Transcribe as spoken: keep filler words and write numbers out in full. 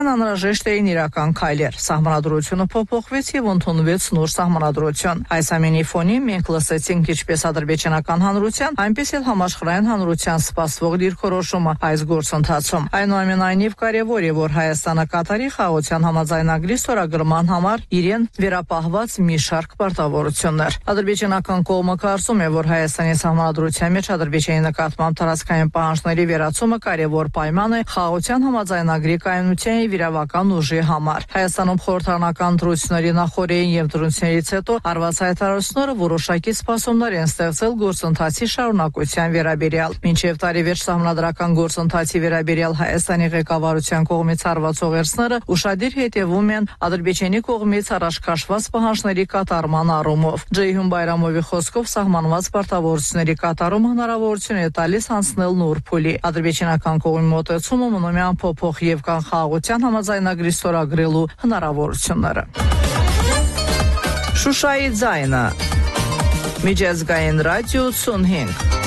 Անհրաժեշտ էին իրական քայլեր։ Սահմանադրությունը փոփոխվեց եւ ընդունվեց նոր սահմանադրություն։ Այս ամենի ֆոնին մենք լսեցինք ինչպես ադրբեջանական հանրության, այնպես էլ համաշխարհային հանրության սպասվող դիրքորոշումը այս գործընթացում։ Այնուամենայնիվ կարևոր է, որ Հայաստանը Կատարի խաղաղության համաձայնագրի ստորագրման համար իրեն վերապահված մի շարք պարտավորություններ։ Ադրբեջանական կողմը կարծում է, որ Հայաստանի սահմանադրության մեջ Ադրբեջանի նկատմամբ տարածքային պահանջների վերացումը կարևոր պայման է խաղաղության համաձայնագրի կայունության վիրավական ուժի համար։ Հայաստանում խորհրդարանական ընտրությունների նախորդին եւ ընտրություններից հետո արված հայտարարությունները որոշակի սպասումներ են ստեղծել գործընթացի շարունակության վերաբերյալ։ Մինչև տարեվերջ սահմանադրական գործընթացի վերաբերյալ Հայաստանի ղեկավարության կողմից արված ուղերձները ուշադիր հետևում են Ադրբեջանի կողմից առաջ քաշված պահանջների կատարման առումով։ Ջեյհուն Բայրամովի խոսքով սահմանված պարտավորությունների կատարումը հնարավորություն է տալիս անցնել նոր փուլի։ Ադրբեջանական կողմի մոտեցումը մնում է անփոփոխ եւ կան խաղաղության համաձայնագրի ստորագրելու հնարավորությունները։ Շուշայի ձայնը Միջազգային ռադիո ութսունհինգ